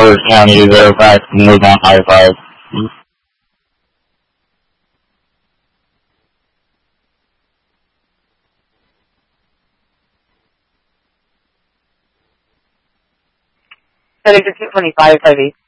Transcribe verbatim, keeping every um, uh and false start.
Rivers County zero five, move on high five. Settings two twenty-five, five eight.